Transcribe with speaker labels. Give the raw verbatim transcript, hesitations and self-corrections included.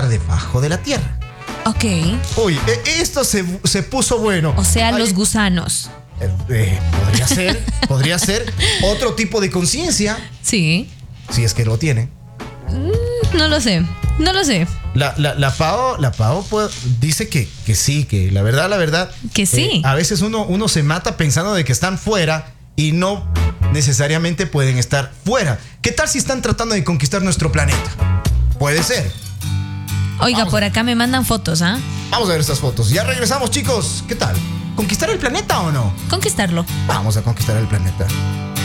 Speaker 1: estar debajo de la tierra.
Speaker 2: Ok.
Speaker 1: Uy, esto se, se puso bueno.
Speaker 2: O sea,
Speaker 1: Ay,
Speaker 2: los gusanos.
Speaker 1: eh, eh, podría ser, podría ser otro tipo de conciencia,
Speaker 2: Sí.
Speaker 1: si es que lo tiene.
Speaker 2: No lo sé. No lo sé.
Speaker 1: La, la, la Pao, la Pao pues, dice que, que sí, que la verdad, la verdad.
Speaker 2: Que sí.
Speaker 1: Eh, a veces uno, uno se mata pensando de que están fuera y no necesariamente pueden estar fuera. ¿Qué tal si están tratando de conquistar nuestro planeta? Puede ser.
Speaker 2: Oiga,
Speaker 1: Vamos.
Speaker 2: por acá me mandan fotos, ¿ah?
Speaker 1: Vamos a ver estas fotos. Ya regresamos, chicos. ¿Qué tal? ¿Conquistar el planeta o no?
Speaker 2: Conquistarlo.
Speaker 1: Vamos a conquistar el planeta.